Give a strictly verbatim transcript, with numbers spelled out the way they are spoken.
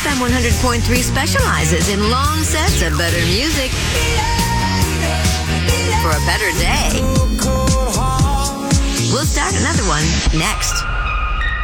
M one hundred point three specializes in long sets of better music for a better day. We'll start another one next.